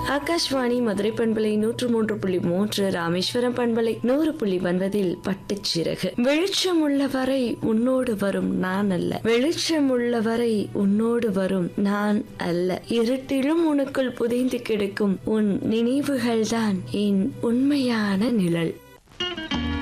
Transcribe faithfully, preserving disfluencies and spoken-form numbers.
ஆகாஷ்வாணி மதுரை பண்பலை நூற்று மூன்று புள்ளி மூன்று, ராமேஸ்வரம் பண்பலை நூறு புள்ளி ஒன்பதில் பட்டுச்சிறகு. வெளிச்சம் உள்ளவரை உன்னோடு வரும் நான் அல்ல, வெளிச்சம் உள்ளவரை உன்னோடு வரும் நான் அல்ல, இருட்டிலும் உனக்குள் புதைந்து கிடக்கும் உன் நினைவுகள்தான் என் உண்மையான நிழல்.